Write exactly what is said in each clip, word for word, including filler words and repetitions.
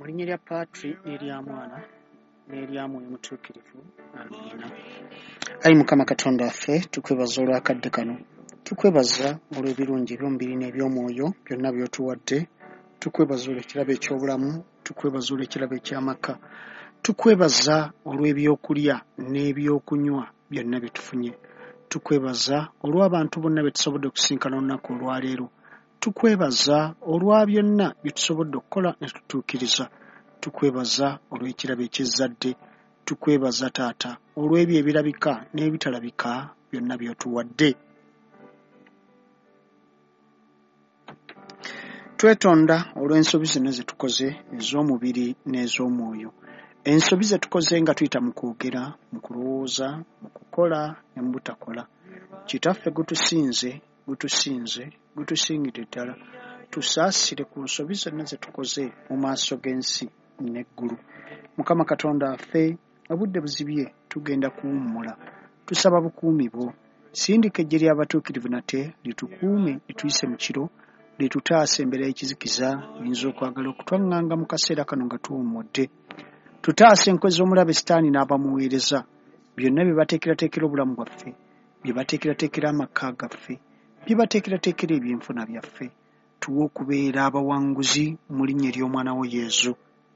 Mu linnya lya Patri n'erya Mwana n'erya Mwoyo Mutuukirivu. Amiina. Ayi Mukama Katonda waffe, tukwebaza olw'akadde kano. Tukwebaza olw'ebirungi eby'omubiri n'eby'omwoyo byonna by'otuwadde. Tukwebaza olw'ekirabo eky'obulamu. Tukwebaza olw'ekirabo eky'amaka. Tukwebaza olw'ebyokulya n'ebyokunywa byonna bye tufunye. Tukwebaza olw'abantu bonna be tusobodde okusinkana olunaku olwaleero. Tukwebaza olwa byonna bye tusobodde okukola ne tutuukiriza. Tukwebaza olw'ekirabo eky'ezzadde. Tukwebaza Taata olw'ebyo ebirabika n'ebitalabika byonna by'otuwadde. Twetonda olw'ensobi zino ze tukoze ez'omubiri n'ez'omwoyo. Ensobi ze tukoze nga tuyita mu kwogera, mu kulowooza, mu kukola ne mu butakola. Kitaffe gutusinze, gutusinze, gutusingidde ddala. Tusaasire ku nsobi zonna ze tukoze mu maaso g'ensi n'eggulu. Mukama Katonda waffe, obudde buzibye tugenda kuwummula. Tusaba bukuumi bwo. Sindika eggye ly'abatuukirivu nate litukuume lituyise mu kiro, litutaase embera y'ekizikiza oyinza okwagala okutwaŋŋanga mu kaseera kano nga tuwummudde. Tutaase enkwe z'omulabe Sitaani n'abamuweereza, byonna bye bateekerateekera obulamu bwaffe, bye bateekerateekera amaka gaffe, bye bateekerateekera ebyenfuna byaffe. Tuwe okubeera abawanguzi mu linnya ery'Omwana wo Yesu.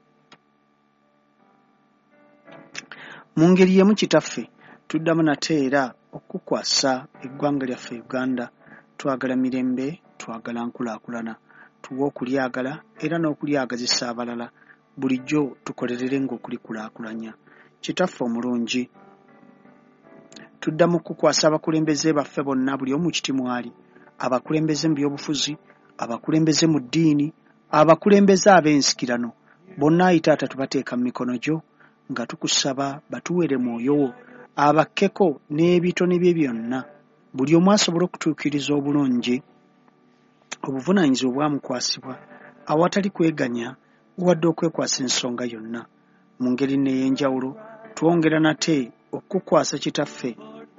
Mu ngeri y'emu Kitaffe, tuddamu nate era okukwasa eggwanga lyaffe Uganda. Twagala mirembe, twagala nkulaakulana. Tuwe okulyagala era n'okulyagazisa abalala. Bulijjo tukolerere ng'okulikulaakulanya. Kitaffe omulungi, tuddamu kukwasa abakulembeze baffe bonna, buli omu kiti mwali, abakulembeze mu byobufuzi, abakulembeze mu ddiini, abakulembeze ab'ensikirano. Bonna Ayi Taata tubateeka mu mikono gyo nga tukusaba batuwere mwoyo wo, abakkeko n'ebitone bye byonna, buli omu asobole okutuukiriza obulungi obuvunaanyizibwa obwamukwasibwa awatali kweganya wadde okwekwasa ensonga yonna. Mu ngeri n'ey'enjawulo twongera nate okukwasa Kitaffe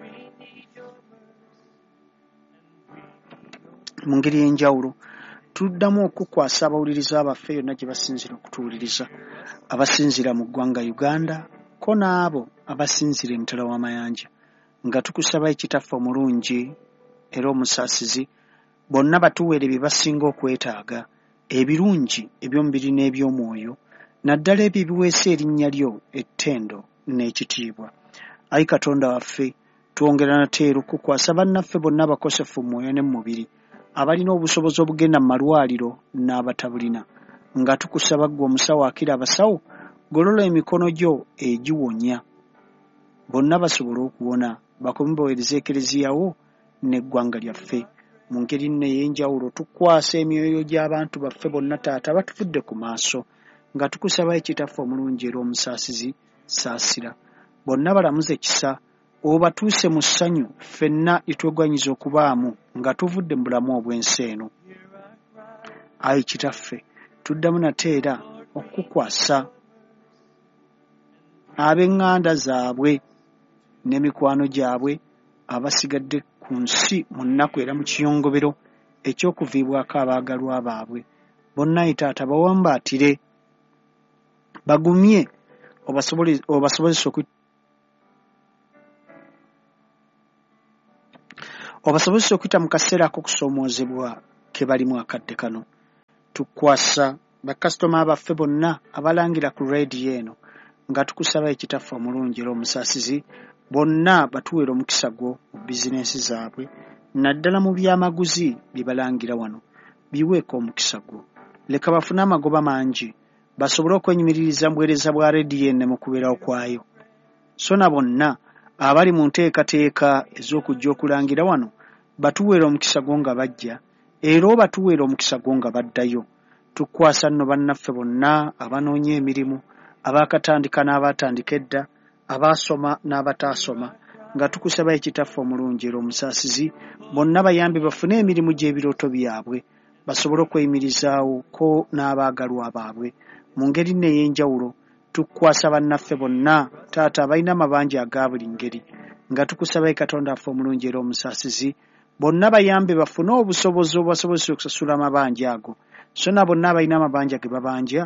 mu ngeri y'enjawulo tuddamu okukwasa abawuliriza baffe yonna gye basinzira okutuwuliriza, abasinzira mu ggwanga Uganda ko n'abo abasinzira emitala w'amayanja, nga tukusaba Kitaffe omulungi era omusaasizi, bonna batuweere bye basinga okwetaaga, ebirungi eby'omubiri n'eby'omwoyo, naddala ebyo ebiweesa erinnya lyo ettendo n'ekitiibwa. Ayi Katonda waffe, twongera nateera okukwasa bannaffe bonna abakosefu mu mwoyo ne mu mubiri, abalina obusobozi obugenda mu malwaliro n'abatabulina, nga tukusaba ggwe omusawo akira abasawo, golola emikono gyo egiwonya, bonna basobole okuwona, bakome baweereze ekereziya wo n'eggwanga lyaffe. Mu ngeri nno ey'enjawulo tukwasa emyoyo gy'abantu baffe bonna Taata batuvudde ku maaso, nga tukusaba Kitaffe omulungi era omusaasizi, saasira. Bonna balamuze kisa, obatuuse mu ssanyu ffenna litwegwanyiza okubaamu nga tuvudde mu bulamu obw'ensi eno. Ayi Kitaffe, tuddamu nate era okukwasa ab'eŋŋanda zaabwe n'emikwano gyabwe abasigadde ku nsi mu nnaku era mu kiyongobero eky'okuviibwako abaagalwa baabwe. Bonna Ayi Taata bawambaatire, bagumye, obasobozese okwi obasobozesa okuyita mu kaseera ak'okusoomoozebwa ke balimu akadde kano. Tukwasa bakasitoma baffe bonna abalangira ku leediyo eno, nga tukusaba Kitaffe omulungi era omusaasizi, bonna batuweera omukisa gwo mu bizinensi zaabwe, naddala mu byamaguzi bye balangira wano, biweeko omukisa gwo. Leka bafune amagoba mangi, basobole okwenyumiririza mu buweereza bwa leediyo eno mu kubeerawo kwayo. So na bonna abali mu nteekateeka ez'okujja okulangira wano, batuweera omukisa gwo nga bajja, era obatuweera omukisa gwo nga baddayo. Tukwasa nno bannaffe bonna abanoonya emirimu, abaakatandika n'abaatandika edda, abaasoma n'abataasoma, nga tukusaba Kitaffe omulungi era omusaasizi, bonna bayambe bafune emirimu gy'ebirooto byabwe, basobole okweyimirizaawo ko n'abaagalwa baabwe. Mu ngeri nno ey'enjawulo tukwasa bannaffe bonna Taata abalina amabanja aga buli ngeri, nga tukusaba Katonda waffe omulungi era omusaasizi, bonna bayambe bafune obusobozi obubasobozesa okusasula amabanja ago, so na bonna abalina amabanja ge babanja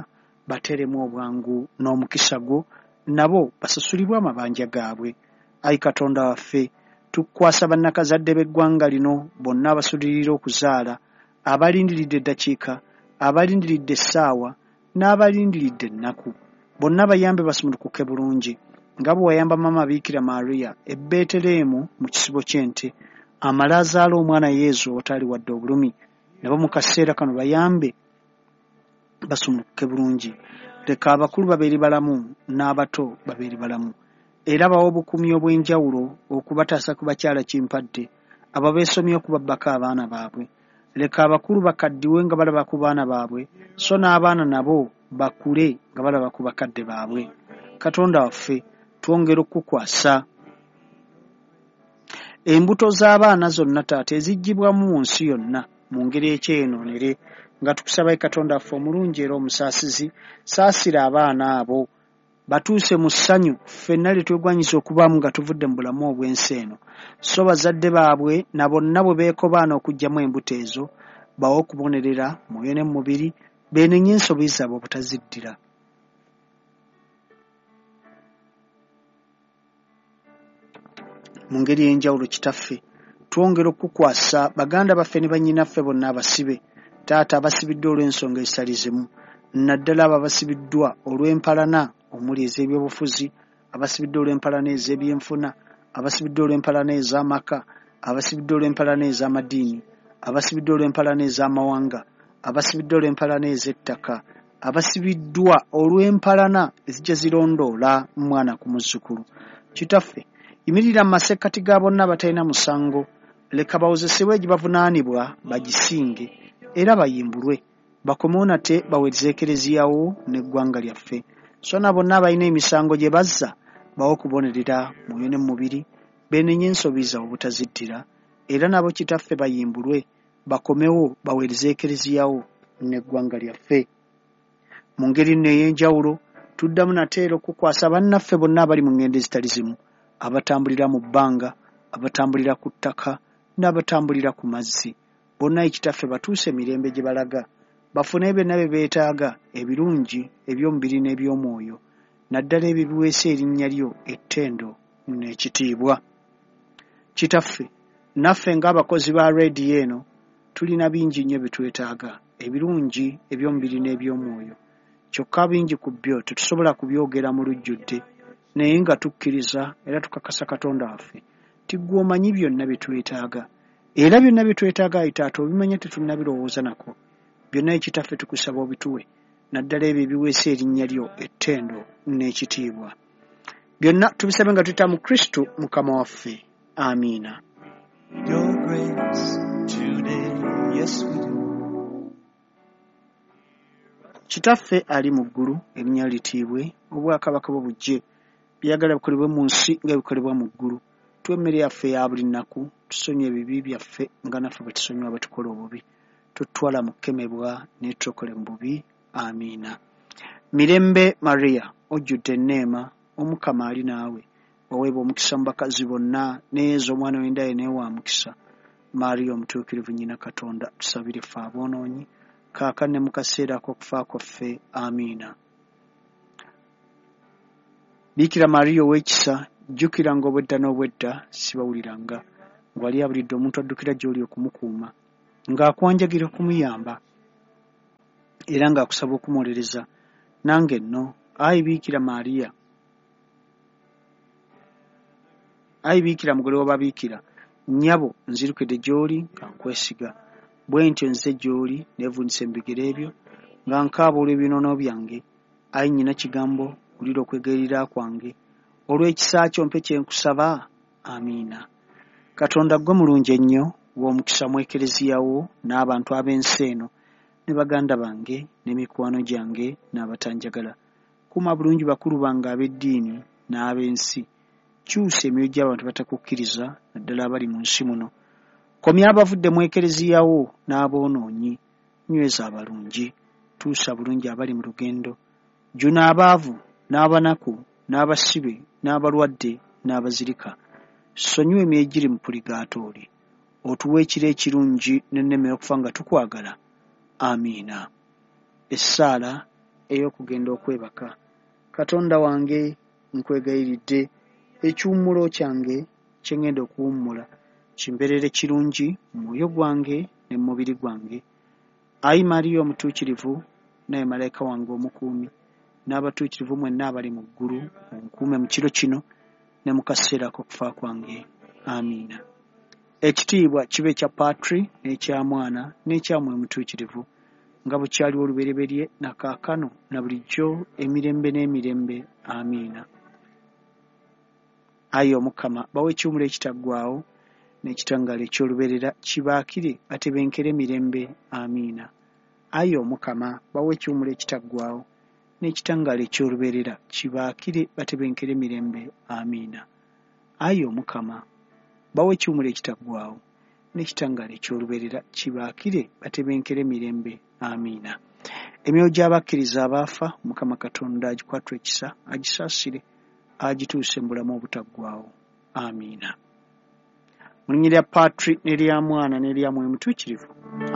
bateremu obwangu n'omukisa gwo nabo basasulibwe amabanja gaabwe. Ayi Katonda waffe, tukwasa bannakazadde b'eggwanga lino bonna abasulirira okuzaala, abalindiridde eddakiika, abalindiridde essaawa n'abalindiridde ennaku, bonna bayambe basumulukuke bulungi nga bwe wayamba Maama Biikira Maria e Beeterehemu mu kisibo ky'ente amale azaala omwana Yesu otali wadde obulumi, nabo mu kaseera kano bayambe basumulukuke bulungi. Leka abakulu babeere balamu n'abato babeere balamu, era bawa obukuumi obw'enjawulo okubataasa ku bakyala kimpadde abo beesomye okubabbako abaana baabwe. Leka abakulu bakaddiwe nga balaba ku baana baabwe, so n'abaana nabo bakule nga balaba ku bakadde baabwe. Katonda waffe, twongere okukwasa embuto z'abaana zonna taata eziggyibwamu mu nsi yonna mu ngeri ekyenoonere, nga tukusaba Katonda waffe omulungi era omusaasizi, saasira abaana abo batuuse mu ssanyu ffenna lye twegwanyiza okubaamu nga tuvudde mu bulamu obw'ensi eno. So bazadde baabwe na bonna bwe beekobaana okuggyamu embuto ezo, bawe okubonerera mwoyo ne mubiri, beenenye ensobi zaabwe obutaziddira. Mu ngeri y'enjawulo Kitaffe, twongera okukwasa baganda baffe ne bannyinaffe bonna abasibe, taata abasibiddwa olw'ensonga ezitali zimu, naddala abo abasibiddwa olw'empalana omuli ez'ebyobufuzi, abasibiddwa olw'empalana ez'ebyenfuna, abasibiddwa olw'empalana ez'amaka, abasibiddwa olw'empalana ez'amadiini, abasibiddwa olw'empalana ez'amawanga, abasibiddwa olw'empalana ez'ettaka, abasibiddwa olw'empalana ezijja zirondoola mwana ku muzzukulu. Kitaffe, yimirira mu masekkati ga bonna abatalina musango, leka bawozesebwe egibavunaanibwa bagisinge era bayimbulwe, bakomewo nate baweereze ekereziya wo n'eggwanga lyaffe. So na bonna abalina emisango gye bazza, bawe okubonerera mwoyo ne mubiri, beenenye ensobi zaabwe obutaziddira, era nabo Kitaffe bayimbulwe, bakomewo baweereze ekereziya wo n'eggwanga lyaffe. Mu ngeri nno ey'enjawulo, tuddamu nate era okukwasa bannaffe bonna abali mu ngendo ezitali zimu, abatambulira mu bbanga, abatambulira ku ttaka n'abatambulira ku mazzi, bonna Kitaffe batuuse emirembe gye balaga, bafune byonna bye beetaaga ebirungi eby'omubiri n'eby'omwoyo, naddala ebyo biweesa erinnya lyo ettendo n'ekitiibwa. Kitaffe, naffe ng'abakozi ba leediyo eno tulina bingi nnyo bitwetaaga ebirungi eby'omubiri n'eby'omwoyo, kyokka bingi ku byo tetusobola kubyogera mu lujjudde, naye nga tukkiriza era tukakasa Katonda waffe ti ggwe omanyi byonna bitwetaaga, era byonna bitwetaaga Ayi Taata obimanya tetunnabirowooza nako. Byonna Kitaffe tukusaba obituwe, naddala ebyo ebiweesa erinnya lyo ettendo n'ekitiibwa. Byonna tubisabe nga tuyita mu Kristo Mukama waffe. Amiina. Your grace today, yes we do. Kitaffe ali mu ggulu, erinnya litiibwe, obwakabaka bwo bujje, byagala bikolebwe mu nsi nga bikolebwa mu ggulu. Tuwe emmere yaffe ya buli nnaku, tusonye ebibi byaffe nga naffe bwe tusonyiwa abatukola obubi, tutwala mu kukemebwa ne tutokole mu bubi. Amiina. Mirembe Maria, ojjudde enneema, Omukama ali naawe, waweebwa omukisa mu bakazi bonna, n'ezo omwana w'endaye naye wa mukisa. Maria omutuukirivu nnyina Katonda, tusabire ffe aboonoonyi, kaakano ne mu kaseera ak'okufa kwaffe. Amiina. Biikira Maria ow'ekisa, jjukira ng'obwedda n'obwedda sibawuliranga, ng'wali abulidde omuntu addukira gy'oli okumukuuma, ng'akwanjagira okumuyamba era ng'akusaba okumuwolereza. Nange nno, Ayi Biikira Maria, Ayi Biikira mugole w'ababiikira, nnyabo nzirukidde gy'oli nga nkwesiga, bwe ntyo nze gy'oli neevunisa mu bigere ebyo nga nkaaba olw'ebinoono byange. Ayi nnyina kigambo, wulira okwegayiririra kwange, olw'ekisa kyo mpe kye nkusaba. Amiina. Katonda ggwe mulungi ennyo, w'omukisa mu ekereziya wo n'abantu ab'ensi eno ne baganda bange n'emikwano gyange n'abatanjagala. Kuuma bulungi bakulu bange ab'eddiini n'ab'ensi, kyusa emyoyo gy'abantu batakukkiriza naddala abali mu nsi muno. Komya abavudde mu ekereziya wo n'aboonoonyi, nyweza abalungi, tuusa bulungi abali mu lugendo, jjuna abaavu n'abanaku n'abasibe n'abalwadde n'abazirika. Sonyiwa emyoyo giri mu puligatooli, otuwe ekiro ekirungi n'enneme y'okufa nga tukwagala. Amiina. Essaala ey'okugenda okwebaka. Katonda wange nkwegayiridde ekiwummulo kyange kye ngenda okuwummula kimbeerere kirungi mu mwoyo gwange ne mu mubiri gwange. Ayi Mariya omutuukirivu, naye malayika wange omukuumi, n'abatuukirivu mwenna abali mu ggulu, onkuume mu kiro kino ne mu kaseera k'okufa kwange. Amiina. Ekitiibwa kibe kya Patri n'ekya Mwana n'ekya Mwoyo Mutuukirivu, nga bwe kyaliwo olubereberye na kaakano na bulijjo emirembe n'emirembe. Amiina. Ayi Omukama, bawe ekiwummulo ekitaggwaawo n'ekitangaala eky'olubeerera kibaakire batebenkere emirembe. Amiina. Ayi Omukama, bawe ekiwummulo ekitaggwaawo n'ekitangaala eky'olubeerera kibaakire batebenkere emirembe. Amiina. Ayi Omukama, bawe ekiwummulo ekitaggwaawo n'ekitangaala eky'olubeerera kibaakire batebenkere emirembe. Amiina. Emyoyo gy'abakkiriza abaafa Mukama Katonda agikwatu ekisa, agisaasire, agituuse mu bulamu obutaggwaawo. Amiina. Mu linnya lya Patri n'erya Mwana n'erya Mwoyo Mutuukirivu.